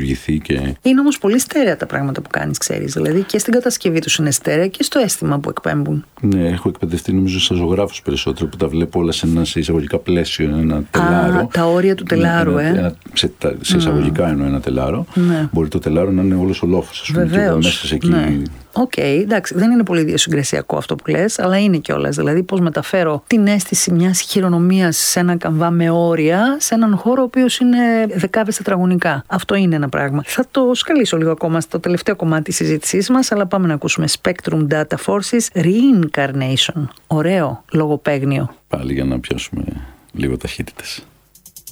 δημιουργηθεί. Είναι όμως πολύ στέρεα τα πράγματα που κάνεις, ξέρεις. Δηλαδή και στην κατασκευή τους είναι στέρεα και στο αίσθημα που εκπέμπουν. Ναι, έχω εκπαιδευτεί νομίζω σαν ζωγράφος περισσότερο, που τα βλέπω όλα σε ένα σε εισαγωγικά πλαίσιο, ένα τελάρο. Τα όρια του τελάρου, σε εισαγωγικά εννοώ ένα τελάρο. Ναι. Μπορεί το τελάρο να είναι όλος ο λόφος, ας πούμε. Βεβαίως. Μέσα σε εκεί. Ναι. Οκ, εντάξει, δεν είναι πολύ ιδιοσυγκρασιακό αυτό που λες, αλλά είναι κιόλας. Δηλαδή, πώς μεταφέρω την αίσθηση μιας χειρονομίας σε έναν καμβά με όρια, σε έναν χώρο ο οποίος είναι δεκάδες τετραγωνικά. Αυτό είναι ένα πράγμα. Θα το σκαλίσω λίγο ακόμα στο τελευταίο κομμάτι της συζήτησής μας, αλλά πάμε να ακούσουμε Spectrum Data Forces Reincarnation. Ωραίο λογοπαίγνιο. Πάλι για να πιάσουμε λίγο ταχύτητες.